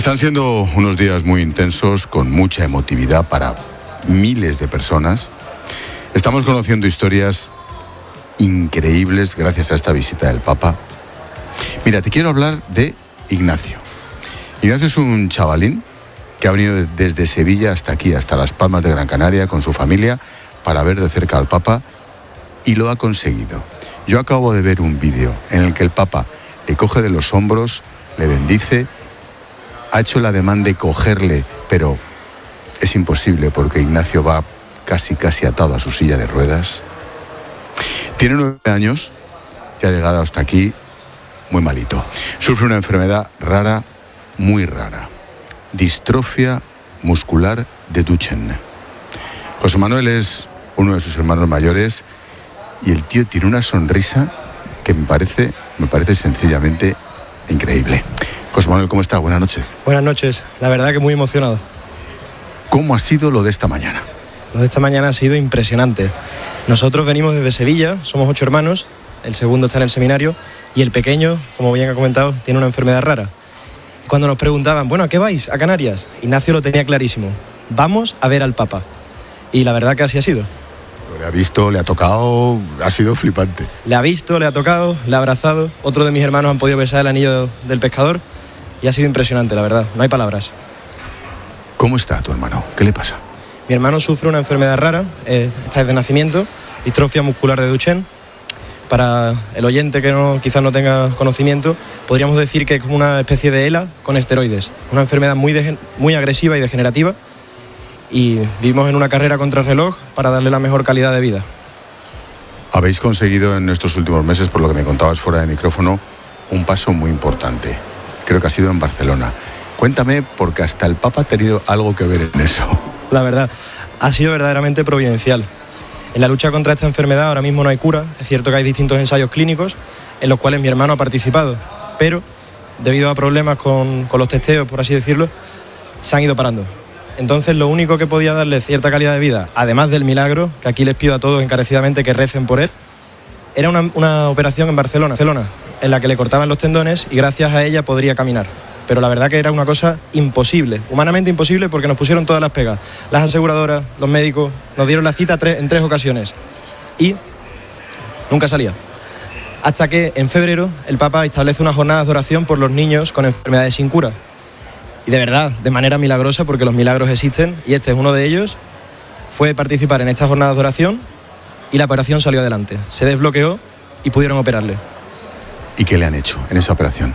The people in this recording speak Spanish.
Están siendo unos días muy intensos, con mucha emotividad para miles de personas. Estamos conociendo historias increíbles gracias a esta visita del Papa. Mira, te quiero hablar de Ignacio. Ignacio es un chavalín que ha venido desde Sevilla hasta aquí, hasta Las Palmas de Gran Canaria, con su familia, para ver de cerca al Papa, y lo ha conseguido. Yo acabo de ver un vídeo en el que el Papa le coge de los hombros, le bendice, ha hecho el ademán de cogerle, pero es imposible porque Ignacio va casi atado a su silla de ruedas. Tiene 9 años, que ha llegado hasta aquí muy malito. Sufre una enfermedad rara, muy rara. Distrofia muscular de Duchenne. José Manuel es uno de sus hermanos mayores y el tío tiene una sonrisa que me parece sencillamente increíble. José Manuel, ¿cómo estás? Buenas noches. Buenas noches. La verdad que muy emocionado. ¿Cómo ha sido lo de esta mañana? Lo de esta mañana ha sido impresionante. Nosotros venimos desde Sevilla, somos 8 hermanos, el segundo está en el seminario y el pequeño, como bien ha comentado, tiene una enfermedad rara. Cuando nos preguntaban, bueno, ¿a qué vais? ¿A Canarias? Ignacio lo tenía clarísimo. Vamos a ver al Papa. Y la verdad que así ha sido. Le ha visto, le ha tocado, ha sido flipante. Le ha visto, le ha tocado, le ha abrazado. Otro de mis hermanos han podido besar el anillo del pescador y ha sido impresionante, la verdad. No hay palabras. ¿Cómo está tu hermano? ¿Qué le pasa? Mi hermano sufre una enfermedad rara, está desde nacimiento, distrofia muscular de Duchenne. Para el oyente que quizás no tenga conocimiento, podríamos decir que es como una especie de ELA con esteroides. Una enfermedad muy agresiva y degenerativa. Y vivimos en una carrera contra el reloj para darle la mejor calidad de vida. Habéis conseguido en estos últimos meses, por lo que me contabas fuera de micrófono, un paso muy importante. Creo que ha sido en Barcelona. Cuéntame, porque hasta el Papa ha tenido algo que ver en eso. La verdad, ha sido verdaderamente providencial. En la lucha contra esta enfermedad ahora mismo no hay cura. Es cierto que hay distintos ensayos clínicos en los cuales mi hermano ha participado, pero debido a problemas con los testeos, por así decirlo, se han ido parando. Entonces lo único que podía darle cierta calidad de vida, además del milagro, que aquí les pido a todos encarecidamente que recen por él, era una operación en Barcelona, en la que le cortaban los tendones y gracias a ella podría caminar. Pero la verdad que era una cosa imposible, humanamente imposible, porque nos pusieron todas las pegas. Las aseguradoras, los médicos, nos dieron la cita en 3 ocasiones y nunca salía. Hasta que en febrero el Papa establece unas jornadas de oración por los niños con enfermedades sin cura. Y de verdad, de manera milagrosa, porque los milagros existen, y este es uno de ellos, fue participar en estas jornadas de oración y la operación salió adelante. Se desbloqueó y pudieron operarle. ¿Y qué le han hecho en esa operación?